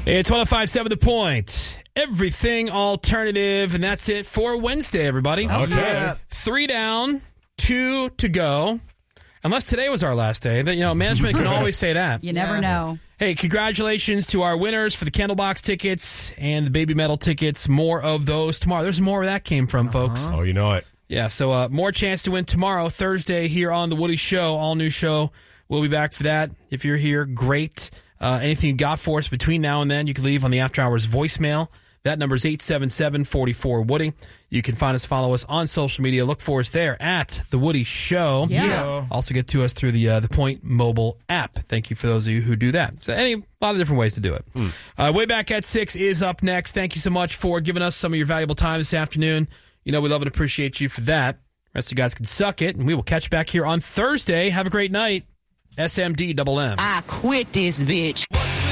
It's 105.7 The Point. Everything alternative, and that's it for Wednesday, everybody. Okay. 3 down, 2 to go. Unless today was our last day. Management can always say that. You never know. Hey, congratulations to our winners for the Candlebox tickets and the Baby Metal tickets. More of those tomorrow. There's more where that came from, folks. Oh, you know it. Yeah, so more chance to win tomorrow, Thursday, here on The Woody Show. All new show. We'll be back for that. If you're here, great. Anything you got for us between now and then, you can leave on the After Hours voicemail. That number is 877-44-WOODY. You can find us, follow us on social media. Look for us there at The Woody Show. Yeah. Also get to us through the Point mobile app. Thank you for those of you who do that. So a lot of different ways to do it. Way Back at 6 is up next. Thank you so much for giving us some of your valuable time this afternoon. We love and appreciate you for that. The rest of you guys can suck it, and we will catch you back here on Thursday. Have a great night. SMD double M. I quit this bitch.